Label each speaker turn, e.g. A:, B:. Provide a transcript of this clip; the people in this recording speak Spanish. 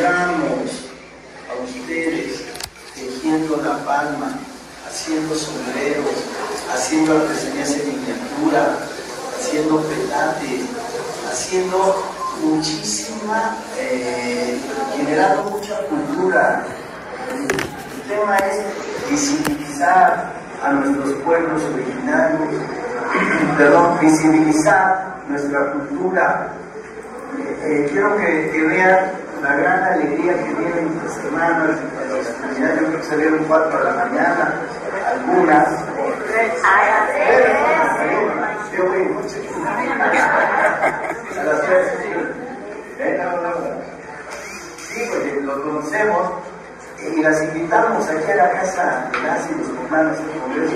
A: encontramos a ustedes tejiendo la palma, haciendo sombreros, haciendo artesanías en miniatura, haciendo petates, haciendo muchísima, generando mucha cultura. El tema es visibilizar a nuestros pueblos originarios, visibilizar nuestra cultura. Quiero que vean la gran alegría que vienen estas semanas, las comunidades. Yo creo que salieron 4 de la mañana, algunas. Yo voy en coche. A las 3. Sí, porque los conocemos y las invitamos aquí a la casa de las y los hermanos del Congreso.